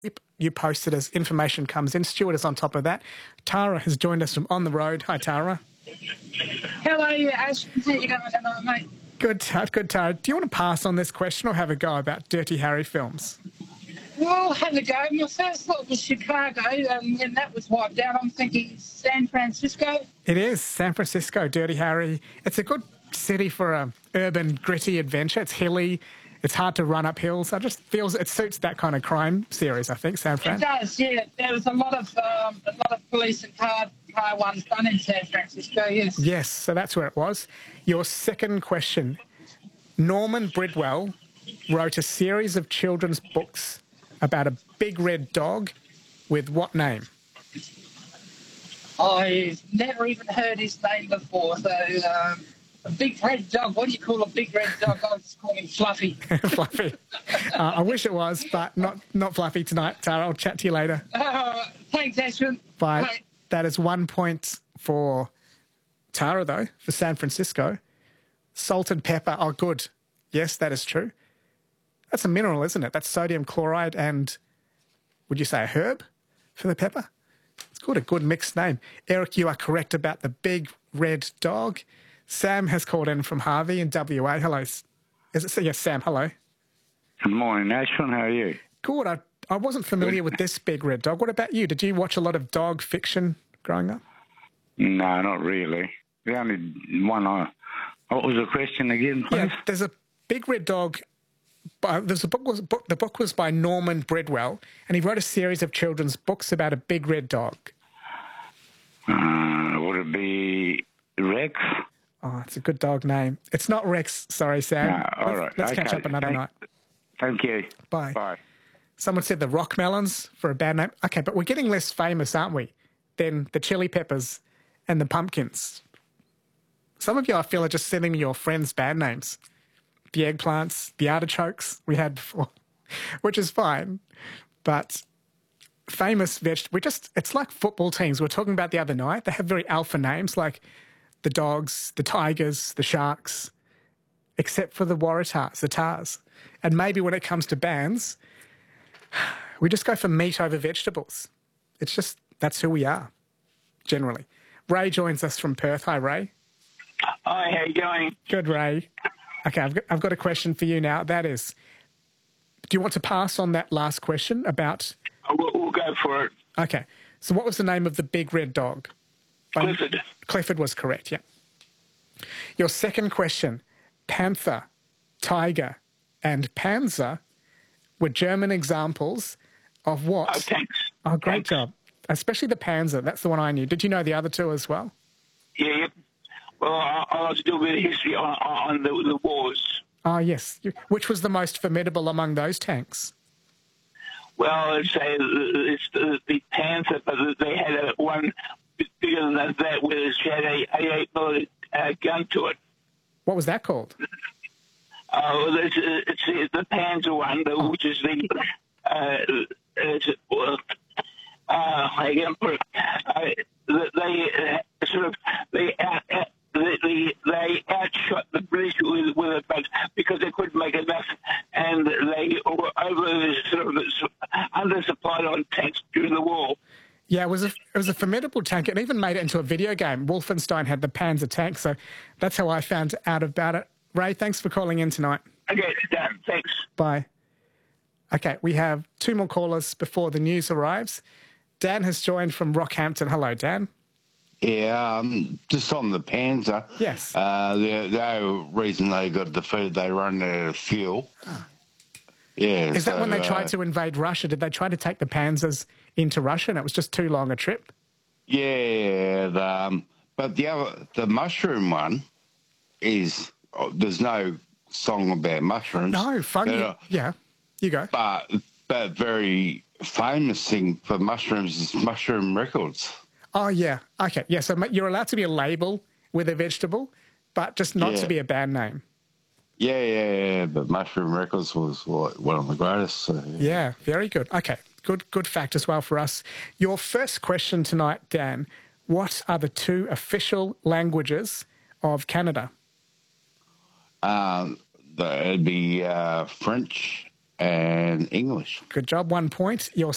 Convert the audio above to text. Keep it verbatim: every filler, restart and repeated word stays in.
Yep, you posted as information comes in. Stuart is on top of that. Tara has joined us from On the Road. Hi, Tara. Hello, Ash. How you going tonight, mate? Good, good, Tara. Do you want to pass on this question or have a go about Dirty Harry films? Well, have a go. My first thought was Chicago, and then that was wiped out. I'm thinking San Francisco. It is San Francisco, Dirty Harry. It's a good city for a urban, gritty adventure. It's hilly. It's hard to run up hills. I just feels it suits that kind of crime series, I think, San Fran. It does, yeah. There was a lot of um, a lot of police and car, car ones done in San Francisco, yes. Yes, so that's where it was. Your second question. Norman Bridwell wrote a series of children's books about a big red dog with what name? I've never even heard his name before, so... Um, a big red dog. What do you call a big red dog? I just call him Fluffy. Fluffy. Uh, I wish it was, but not not Fluffy tonight, Tara. I'll chat to you later. Uh, thanks, Ashwin. Bye. Bye. That is one point for Tara, though, for San Francisco. Salt and pepper. Oh, good. Yes, that is true. That's a mineral, isn't it? That's sodium chloride and, would you say a herb for the pepper? It's got a good mixed name. Eric, you are correct about the big red dog. Sam has called in from Harvey in W A. Hello. Is it? Yes, Sam, hello. Good morning, Ashwin. How are you? Good. I, I wasn't familiar with this big red dog. What about you? Did you watch a lot of dog fiction growing up? No, not really. The only one I... What was the question again, please? Yeah, there's a big red dog... Uh, there's a book, was, book... The book was by Norman Bridwell, and he wrote a series of children's books about a big red dog. Uh, would it be Rex? Oh, it's a good dog name. It's not Rex. Sorry, Sam. No, all let's, right. Let's okay. catch up another thank, night. Thank you. Bye. Bye. Someone said the Rock Melons for a bad name. Okay, but we're getting less famous, aren't we, than the Chili Peppers and the Pumpkins. Some of you, I feel, are just sending me your friends' bad names. The eggplants, the artichokes we had before, which is fine. But famous vegetables, we just, it's like football teams we were talking about the other night. They have very alpha names like the Dogs, the Tigers, the Sharks, except for the Waratahs, the Tars. And maybe when it comes to bands, we just go for meat over vegetables. It's just, that's who we are, generally. Ray joins us from Perth. Hi, Ray. Hi, how you going? Good, Ray. Okay, I've got, I've got a question for you now. That is, do you want to pass on that last question about... Oh, we'll, we'll go for it. Okay, so what was the name of the big red dog? Clifford. Clifford was correct, yeah. Your second question, panther, tiger, and panzer were German examples of what? Oh, thanks. Oh, great thanks. job. Especially the panzer. That's the one I knew. Did you know the other two as well? Yeah, yep. Well, I, I like to do a bit of history on, on the, the wars. Oh, yes. Which was the most formidable among those tanks? Well, let's say it's the, the Panther, but they had a one bigger than that, where it had a eighty-eight millimeter uh, gun to it. What was that called? Oh, uh, it's, it's the Panzer one, the, which is the uh, it's, uh, uh, I can put it, uh, they uh, sort of they out, out, they, they outshot the British with, with it, but because they couldn't make enough, and they were over sort of undersupplied on tanks during the war. Yeah, it was a it was a formidable tank. It even made it into a video game. Wolfenstein had the Panzer tank, so that's how I found out about it. Ray, thanks for calling in tonight. Okay, done. Thanks. Bye. Okay, we have two more callers before the news arrives. Dan has joined from Rockhampton. Hello, Dan. Yeah, um, just on the Panzer. Yes. Uh, the, the reason they got defeated, they run out of fuel. Oh. Yeah. Is so, that when they tried uh, to invade Russia? Did they try to take the Panzers into Russia and it was just too long a trip? Yeah, the, um, but the other, the mushroom one is, oh, there's no song about mushrooms. No, funny. Uh, yeah, you go. But, but very famous thing for mushrooms is Mushroom Records. Oh, yeah. Okay, yeah, so you're allowed to be a label with a vegetable, but just not Yeah. to be a band name. Yeah, yeah, yeah, but Mushroom Records was like, one of the greatest. So, yeah. Yeah, very good. Okay, good good fact as well for us. Your first question tonight, Dan, what are the two official languages of Canada? Um, the, it'd be uh, French and English. Good job, one point. Your